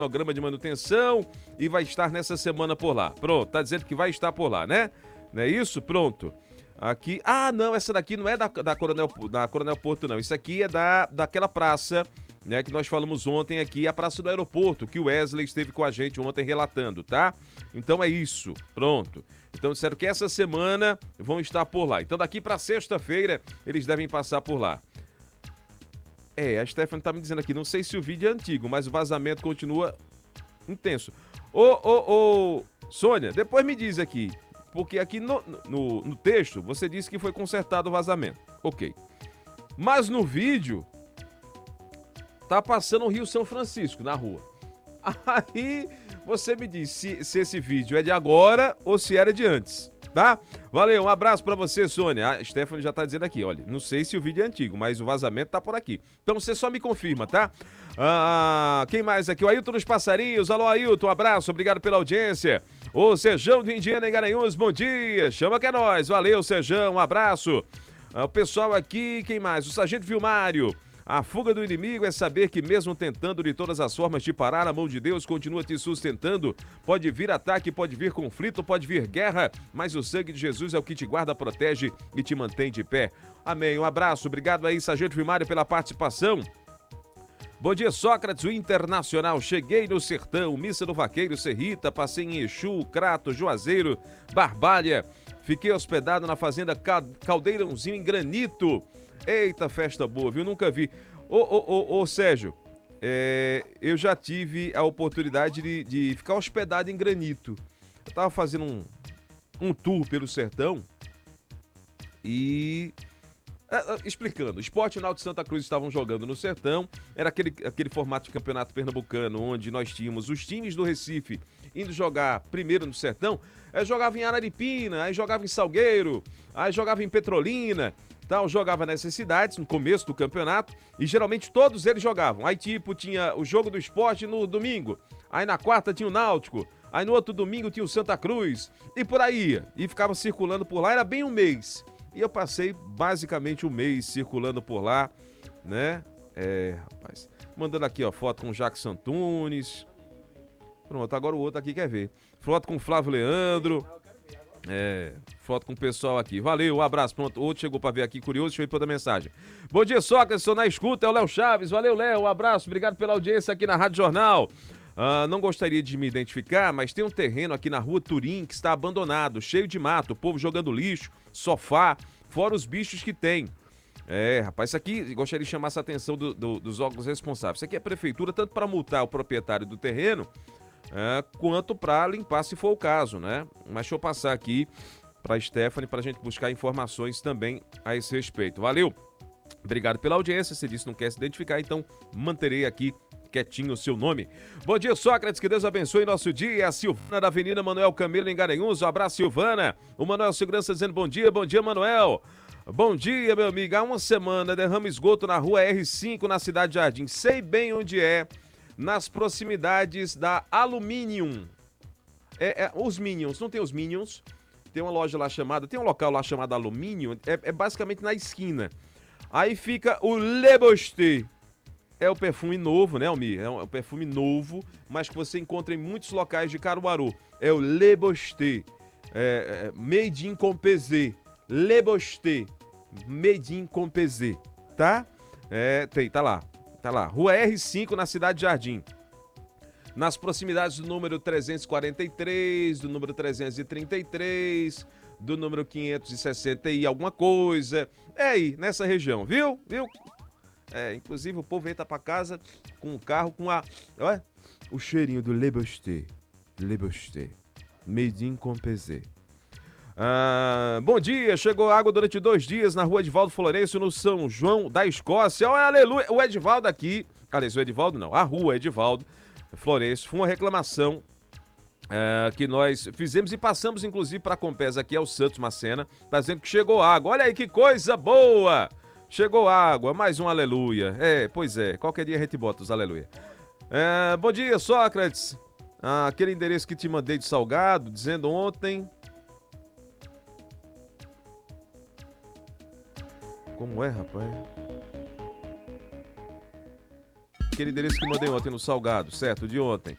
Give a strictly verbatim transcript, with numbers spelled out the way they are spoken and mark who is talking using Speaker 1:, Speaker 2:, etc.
Speaker 1: programa de manutenção e vai estar nessa semana por lá. Pronto, tá dizendo que vai estar por lá, né? Não é isso? Pronto. Aqui, ah, não, essa daqui não é da, da, Coronel, da Coronel Porto, não. Isso aqui é da, daquela praça, né, que nós falamos ontem aqui, a Praça do Aeroporto, que o Wesley esteve com a gente ontem relatando, tá? Então é isso, pronto. Então disseram que essa semana vão estar por lá. Então daqui para sexta-feira eles devem passar por lá. É, a Stephanie tá me dizendo aqui, não sei se o vídeo é antigo, mas o vazamento continua intenso. Ô, ô, ô, Sônia, depois me diz aqui, porque aqui no, no, no texto você disse que foi consertado o vazamento. Ok. Mas no vídeo, tá passando o Rio São Francisco na rua. Aí você me diz se, se esse vídeo é de agora ou se era de antes. Tá? Valeu, um abraço pra você, Sônia. A Stephanie já tá dizendo aqui, olha, não sei se o vídeo é antigo, mas o vazamento tá por aqui. Então você só me confirma, tá? Ah, quem mais aqui? O Ailton dos Passarinhos. Alô, Ailton, um abraço, obrigado pela audiência. Ô, Sejão do Indiana em Garanhuns, bom dia. Chama que é nós. Valeu, Sejão, um abraço. Ah, o pessoal aqui, quem mais? O Sargento Vilmário. A fuga do inimigo é saber que mesmo tentando de todas as formas te parar, a mão de Deus continua te sustentando. Pode vir ataque, pode vir conflito, pode vir guerra, mas o sangue de Jesus é o que te guarda, protege e te mantém de pé. Amém. Um abraço. Obrigado aí, Sargento Vilmário, pela participação. Bom dia, Sócrates, o Internacional. Cheguei no Sertão, Missa do Vaqueiro, Serrita, passei em Exu, Crato, Juazeiro, Barbalha. Fiquei hospedado na fazenda Caldeirãozinho em Granito. Eita, festa boa, viu? Nunca vi. Ô, ô, ô, ô Sérgio, é, eu já tive a oportunidade de, de ficar hospedado em Granito. Eu tava fazendo um, um tour pelo sertão e... É, explicando, Sport e Náutico Santa Cruz estavam jogando no sertão, era aquele, aquele formato de campeonato pernambucano, onde nós tínhamos os times do Recife indo jogar primeiro no sertão, aí jogava em Araripina, aí jogava em Salgueiro, aí jogava em Petrolina, tal, jogava nessas cidades no começo do campeonato, e geralmente todos eles jogavam. Aí tipo, tinha o jogo do Sport no domingo, aí na quarta tinha o Náutico, aí no outro domingo tinha o Santa Cruz, e por aí ia, e ficava circulando por lá, era bem um mês. E eu passei basicamente um mês circulando por lá, né? É, rapaz, mandando aqui, ó, foto com o Jacques Antunes. Pronto, agora o outro aqui quer ver. Foto com o Flávio Leandro. É, foto com o pessoal aqui. Valeu, um abraço. Pronto, outro chegou pra ver aqui, curioso, deixa eu ir toda a mensagem. Bom dia, Sócrates, estou na escuta, é o Léo Chaves. Valeu, Léo, um abraço, obrigado pela audiência aqui na Rádio Jornal. Ah, não gostaria de me identificar, mas tem um terreno aqui na rua Turim que está abandonado, cheio de mato, o povo jogando lixo, sofá, fora os bichos que tem. É, rapaz, isso aqui, gostaria de chamar essa atenção do, do, dos órgãos responsáveis. Isso aqui é a prefeitura, tanto para multar o proprietário do terreno, é, quanto para limpar, se for o caso, né? Mas deixa eu passar aqui para a Stephanie, para a gente buscar informações também a esse respeito. Valeu! Obrigado pela audiência, se disse que não quer se identificar, então manterei aqui quietinho o seu nome. Bom dia, Sócrates, que Deus abençoe nosso dia. A Silvana da Avenida Manuel Camelo em Garanhuns, um abraço, Silvana. O Manuel Segurança dizendo bom dia, bom dia, Manuel. Bom dia, meu amigo. Há uma semana derrama esgoto na rua R cinco, na Cidade Jardim. Sei bem onde é, nas proximidades da Aluminium. É, é, os Minions, não tem os Minions? Tem uma loja lá chamada, tem um local lá chamado Aluminium, é, é basicamente na esquina. Aí fica o Le Bosté. É o perfume novo, né, Almir? É um perfume novo, mas que você encontra em muitos locais de Caruaru. É o Le Bosté. É, é, made in Compezé. Le Bosté. Made in Compezé. Tá? É, tem, tá lá. Tá lá. Rua R cinco, na Cidade Jardim. Nas proximidades do número trezentos e quarenta e três, do número trezentos e trinta e três, do número quinhentos e sessenta e alguma coisa. É aí, nessa região, viu? Viu? É, inclusive o povo entra pra casa com o carro com a... Olha, o cheirinho do Le Bosté. Le Bosté. Made in Compezé. Ah, bom dia, chegou água durante dois dias na rua Edivaldo Florencio, no São João da Escócia. Olha, aleluia, o Edivaldo aqui... Aliás, o Edivaldo não, a rua Edivaldo Florencio. Foi uma reclamação é, que nós fizemos e passamos, inclusive, para a Compesa aqui, é o Santos Macena, tá dizendo que chegou água. Olha aí que coisa boa! Chegou água, mais um aleluia. É, pois é, qualquer dia a gente bota os aleluia. É, bom dia, Sócrates. Ah, aquele endereço que te mandei de Salgado, dizendo ontem... Como é, rapaz? Aquele endereço que mandei ontem no Salgado, certo? De ontem.